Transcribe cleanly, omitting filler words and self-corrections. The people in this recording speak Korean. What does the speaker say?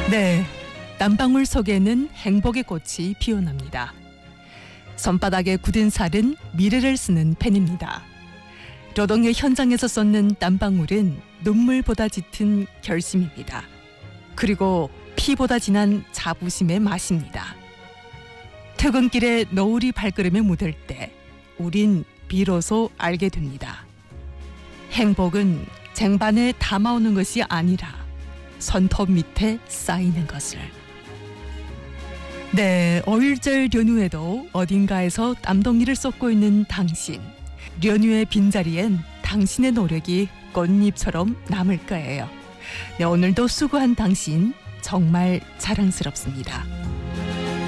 네, 땀방울 속에는 행복의 꽃이 피어납니다. 손바닥에 굳은 살은 미래를 쓰는 펜입니다. 노동의 현장에서 쏟는 땀방울은 눈물보다 짙은 결심입니다. 그리고 피보다 진한 자부심의 맛입니다. 퇴근길에 노을이 발걸음에 묻을 때 우린 비로소 알게 됩니다. 행복은 쟁반에 담아오는 것이 아니라 손톱 밑에 쌓이는 것을. 네, 어일절 연휴에도 어딘가에서 땀덩이를 쏟고 있는 당신. 연휴의 빈자리엔 당신의 노력이 꽃잎처럼 남을 거예요. 네, 오늘도 수고한 당신 정말 자랑스럽습니다.